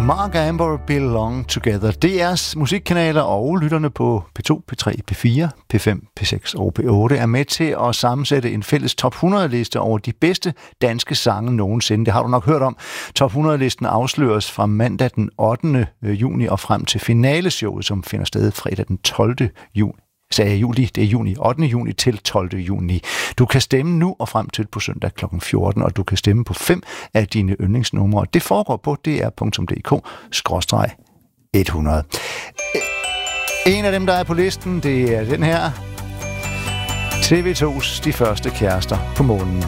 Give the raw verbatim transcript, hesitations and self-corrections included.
Mark Amber, Belong Together. D R's musikkanaler og lytterne på P to, P tre, P fire, P fem, P seks og P otte er med til at sammensætte en fælles top hundrede-liste over de bedste danske sange nogensinde. Det har du nok hørt om. Top hundrede-listen afsløres fra mandag den ottende juni og frem til finaleshowet, som finder sted fredag den tolvte juni. Sagde jeg juli, det er juni, ottende juni til tolvte juni. Du kan stemme nu og frem til på søndag klokken fjorten, og du kan stemme på fem af dine yndlingsnumre. Det foregår på d r punktum d k skråstreg hundrede. En af dem, der er på listen, det er den her. T V to's De første kærester på månen.